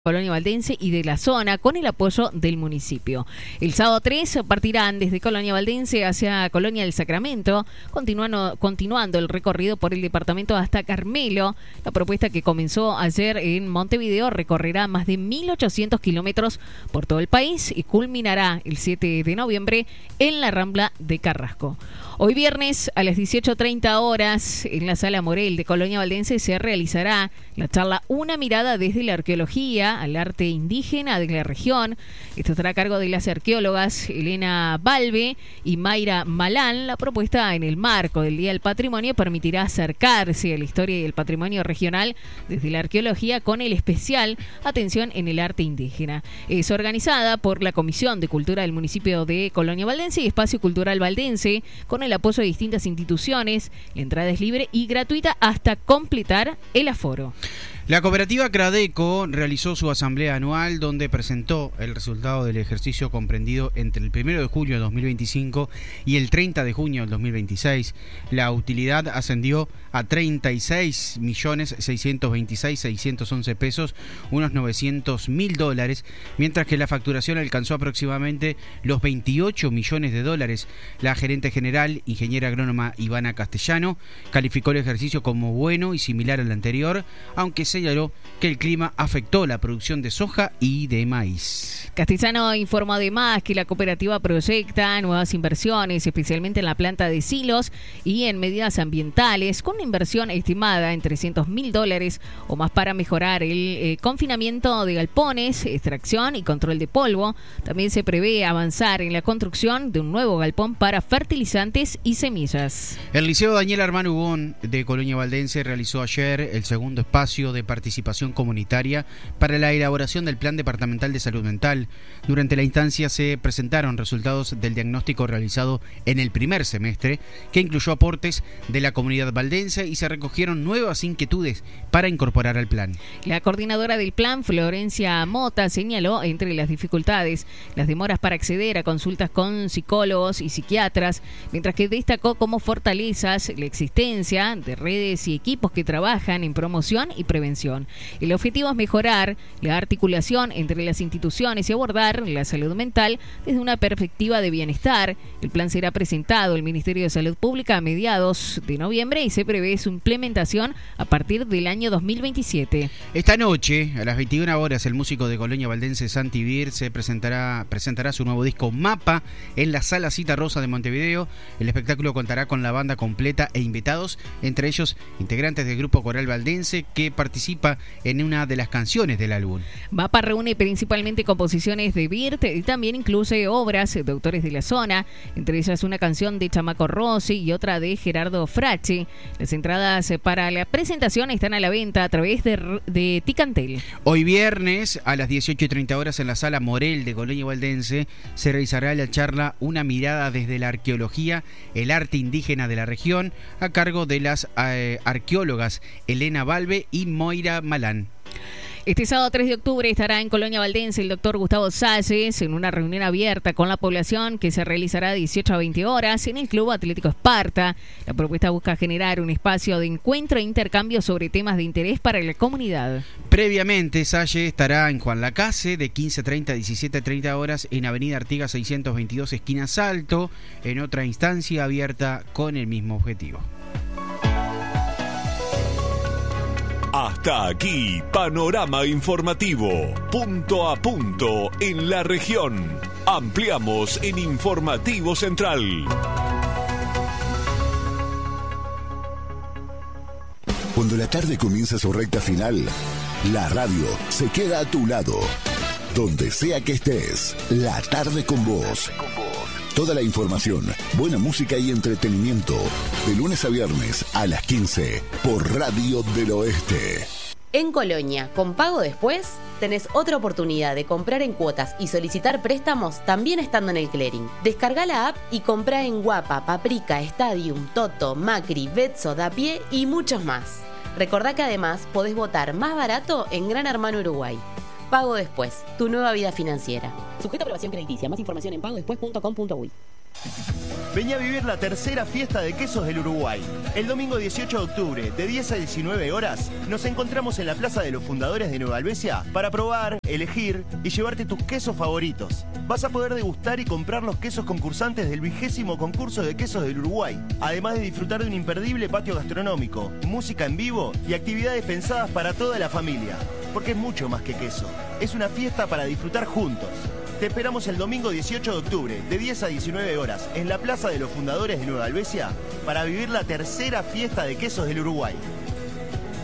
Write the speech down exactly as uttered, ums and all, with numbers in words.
Colonia Valdense y de la zona con el apoyo del municipio. El sábado tres partirán desde Colonia Valdense hacia Colonia del Sacramento, continuando, continuando el recorrido por el departamento hasta Carmelo. La propuesta que comenzó ayer en Montevideo recorrerá más de mil ochocientos kilómetros por todo el país y culminará el siete de noviembre en la Rambla de Carrasco. Hoy viernes a las dieciocho treinta horas en la Sala Morel de Colonia Valdense se realizará la charla Una mirada desde la arqueología al arte indígena de la región. Esto estará a cargo de las arqueólogas Elena Balbe y Mayra Malán. La propuesta en el marco del Día del Patrimonio permitirá acercarse a la historia y el patrimonio regional desde la arqueología con el especial atención en el arte indígena. Es organizada por la Comisión de Cultura del municipio de Colonia Valdense y Espacio Cultural Valdense con el apoyo de distintas instituciones. La entrada es libre y gratuita hasta completar el aforo. La cooperativa Cradeco realizó su asamblea anual donde presentó el resultado del ejercicio comprendido entre el primero de julio de dos mil veinticinco y el treinta de junio del dos mil veintiséis. La utilidad ascendió a treinta y seis millones seiscientos veintiséis mil seiscientos once pesos, unos novecientos mil dólares, mientras que la facturación alcanzó aproximadamente los veintiocho millones de dólares. La gerente general, ingeniera agrónoma Ivana Castellano, calificó el ejercicio como bueno y similar al anterior, aunque señaló que el clima afectó la producción de soja y de maíz. Castellano informó además que la cooperativa proyecta nuevas inversiones, especialmente en la planta de silos y en medidas ambientales, con una inversión estimada en trescientos mil dólares o más para mejorar el eh, confinamiento de galpones, extracción y control de polvo. También se prevé avanzar en la construcción de un nuevo galpón para fertilizantes y semillas. El Liceo Daniel Armán Hugón de Colonia Valdense realizó ayer el segundo espacio de participación comunitaria para la elaboración del Plan Departamental de Salud Mental. Durante la instancia se presentaron resultados del diagnóstico realizado en el primer semestre, que incluyó aportes de la comunidad valdense y se recogieron nuevas inquietudes para incorporar al plan. La coordinadora del plan, Florencia Mota, señaló entre las dificultades las demoras para acceder a consultas con psicólogos y psiquiatras, mientras que destacó como fortalezas la existencia de redes y equipos que trabajan en promoción y prevención. El objetivo es mejorar la articulación entre las instituciones y abordar la salud mental desde una perspectiva de bienestar. El plan será presentado al Ministerio de Salud Pública a mediados de noviembre y se prevé su implementación a partir del año dos mil veintisiete. Esta noche, a las veintiuna horas, el músico de Colonia Valdense Santi Bir se presentará, presentará su nuevo disco Mapa en la Sala Cita Rosa de Montevideo. El espectáculo contará con la banda completa e invitados, entre ellos integrantes del grupo coral valdense que participa en una de las canciones del álbum. Mapa reúne principalmente composiciones de Birt y también incluye obras de autores de la zona, entre ellas una canción de Chamaco Rossi y otra de Gerardo Frachi. Las entradas para la presentación están a la venta a través de, de Ticantel. Hoy viernes a las dieciocho treinta horas en la Sala Morel de Colonia Valdense se realizará la charla Una mirada desde la arqueología, el arte indígena de la región, a cargo de las eh, arqueólogas Elena Balbe y Mayra Malán. Este sábado tres de octubre estará en Colonia Valdense el doctor Gustavo Salles en una reunión abierta con la población que se realizará de dieciocho a veinte horas en el Club Atlético Esparta. La propuesta busca generar un espacio de encuentro e intercambio sobre temas de interés para la comunidad. Previamente, Salles estará en Juan Lacase de quince treinta a diecisiete treinta horas en Avenida Artigas seiscientos veintidós, esquina Salto, en otra instancia abierta con el mismo objetivo. Hasta aquí, panorama informativo, punto a punto en la región. Ampliamos en Informativo Central. Cuando la tarde comienza su recta final, la radio se queda a tu lado. Donde sea que estés, la tarde con vos. Toda la información, buena música y entretenimiento. De lunes a viernes a las quince por Radio del Oeste. En Colonia, con pago después, tenés otra oportunidad de comprar en cuotas y solicitar préstamos también estando en el clearing. Descarga la app y comprá en Guapa, Paprika, Stadium, Toto, Macri, Betso, Dapié y muchos más. Recordá que además podés votar más barato en Gran Hermano Uruguay. Pago Después, tu nueva vida financiera. Sujeto a aprobación crediticia. Más información en pago después punto com punto uy. Vení a vivir la tercera fiesta de quesos del Uruguay. El domingo dieciocho de octubre, de diez a diecinueve horas, nos encontramos en la Plaza de los Fundadores de Nueva Albesia para probar, elegir y llevarte tus quesos favoritos. Vas a poder degustar y comprar los quesos concursantes del vigésimo concurso de quesos del Uruguay, además de disfrutar de un imperdible patio gastronómico, música en vivo y actividades pensadas para toda la familia. Porque es mucho más que queso, es una fiesta para disfrutar juntos. Te esperamos el domingo dieciocho de octubre, de diez a diecinueve horas, en la Plaza de los Fundadores de Nueva Albesia, para vivir la tercera fiesta de quesos del Uruguay.